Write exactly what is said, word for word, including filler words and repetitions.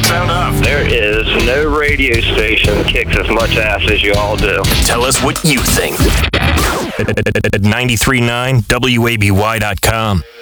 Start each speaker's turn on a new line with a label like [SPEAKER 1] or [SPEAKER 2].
[SPEAKER 1] Sound off.
[SPEAKER 2] There is no radio station that kicks as much ass as you all do.
[SPEAKER 1] Tell us what you think at ninety-three point nine W A B Y dot com.